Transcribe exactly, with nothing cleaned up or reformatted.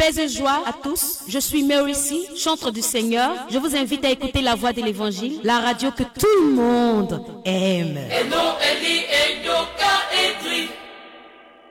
Paix et joie à tous. Je suis Mary C, chantre du Seigneur. Je vous invite à écouter la voix de l'Évangile, la radio que tout le monde aime. Et non,